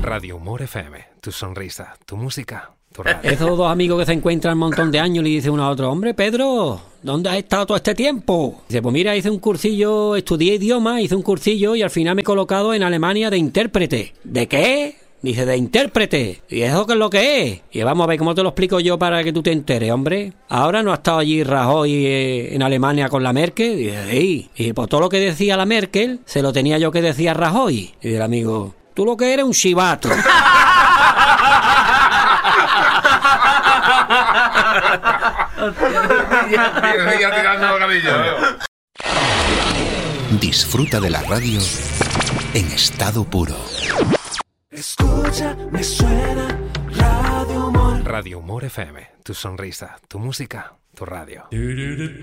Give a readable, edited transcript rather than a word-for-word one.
Radio Humor FM, tu sonrisa, tu música, tu radio. Esos dos amigos que se encuentran un montón de años le dice uno a otro: hombre, Pedro, ¿dónde has estado todo este tiempo? Dice: pues mira, hice un cursillo, estudié idiomas, hice un cursillo y al final me he colocado en Alemania de intérprete. ¿De qué? Dice: de intérprete. ¿Y eso qué es lo que es? Y vamos a ver cómo te lo explico yo para que tú te enteres, hombre. Ahora no ha estado allí Rajoy en Alemania con la Merkel. Dice: sí. Y pues todo lo que decía la Merkel se lo tenía yo que decía Rajoy. Y el amigo: tú lo que eres un chivato. Disfruta de la radio en estado puro. Escucha, me suena Radio Humor. Radio Humor FM, tu sonrisa, tu música, tu radio.